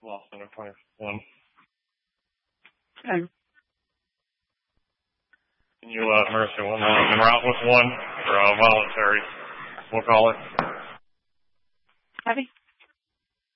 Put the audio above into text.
Lost under 21. Okay. Can you, Mercy, one more route with one for voluntary? We'll call it. Heavy.